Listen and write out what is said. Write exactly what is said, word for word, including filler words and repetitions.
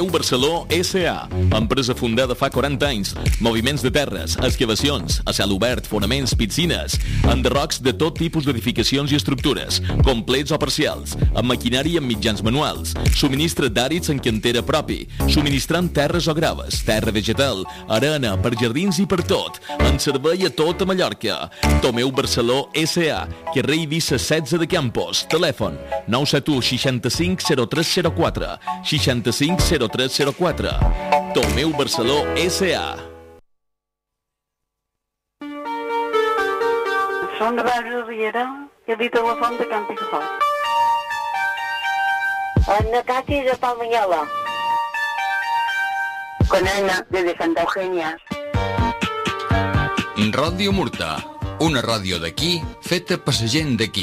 Tomeu Barceló S A, empresa fundada fa quaranta anys. Moviments de terres, excavacions, a cel obert, fonaments, piscines, enderrocs de tot tipus d'edificacions i estructures, complets o parcials, amb maquinari i amb mitjans manuals, subministra d'àrids en cantera propi, subministrant terres o graves, terra vegetal, arena, per jardins i per tot, en servei a tota Mallorca. Tomeu Barceló S A, carrer Eivissa setze de Campos, telèfon nou set u seixanta-cinc zero tres zero quatre, seixanta-cinc zero tres zero quatre. Tomeu Barceló S A. Són de Barri Riera i el telèfon de Can Picafort. Ana Cati de Palmanyola. Con Ana de Santa Eugènia. Ràdio Murta, una ràdio d'aquí feta per la gent d'aquí.